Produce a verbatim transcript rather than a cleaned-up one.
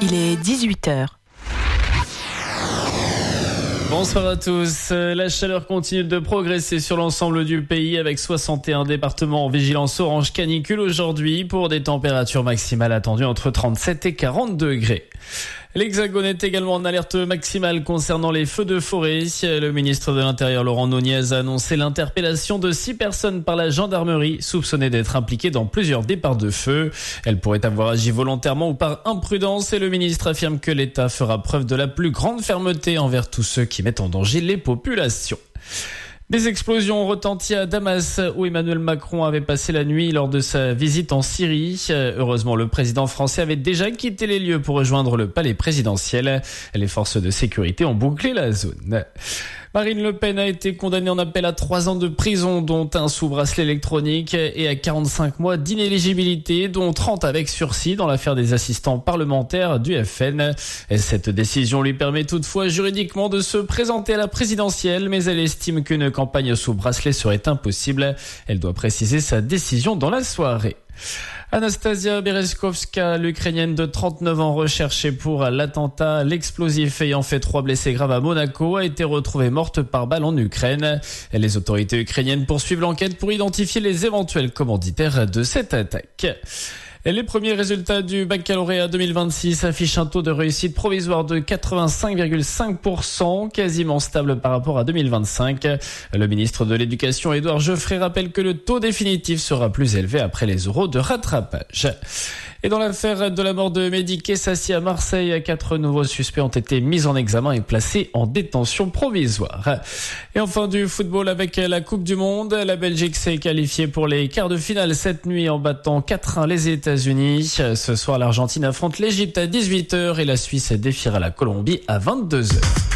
Il est dix-huit heures. Bonsoir à tous. La chaleur continue de progresser sur l'ensemble du pays avec soixante et un départements en vigilance orange canicule aujourd'hui pour des températures maximales attendues entre trente-sept et quarante degrés. L'Hexagone est également en alerte maximale concernant les feux de forêt. Le ministre de l'Intérieur Laurent Nunez a annoncé l'interpellation de six personnes par la gendarmerie soupçonnées d'être impliquées dans plusieurs départs de feu. Elles pourraient avoir agi volontairement ou par imprudence et le ministre affirme que l'État fera preuve de la plus grande fermeté envers tous ceux qui mettent en danger les populations. Des explosions ont retenti à Damas où Emmanuel Macron avait passé la nuit lors de sa visite en Syrie. Heureusement, le président français avait déjà quitté les lieux pour rejoindre le palais présidentiel. Les forces de sécurité ont bouclé la zone. Marine Le Pen a été condamnée en appel à trois ans de prison, dont un sous bracelet électronique, et à quarante-cinq mois d'inéligibilité, dont trente avec sursis dans l'affaire des assistants parlementaires du F N. Et cette décision lui permet toutefois juridiquement de se présenter à la présidentielle, mais elle estime qu'une campagne sous bracelet serait impossible. Elle doit préciser sa décision dans la soirée. Anastasia Berezkovska, l'Ukrainienne de trente-neuf ans recherchée pour l'attentat, l'explosif ayant fait trois blessés graves à Monaco, a été retrouvée morte par balle en Ukraine. Les autorités ukrainiennes poursuivent l'enquête pour identifier les éventuels commanditaires de cette attaque. Et les premiers résultats du baccalauréat deux mille vingt-six affichent un taux de réussite provisoire de quatre-vingt-cinq virgule cinq pour cent, quasiment stable par rapport à deux mille vingt-cinq. Le ministre de l'Éducation, Édouard Geoffrey, rappelle que le taux définitif sera plus élevé après les euros de rattrapage. Et dans l'affaire de la mort de Mehdi Kessassi à Marseille, quatre nouveaux suspects ont été mis en examen et placés en détention provisoire. Et enfin du football avec la Coupe du Monde. La Belgique s'est qualifiée pour les quarts de finale cette nuit en battant quatre un les États-Unis. Ce soir, l'Argentine affronte l'Égypte à dix-huit heures et la Suisse défiera la Colombie à vingt-deux heures.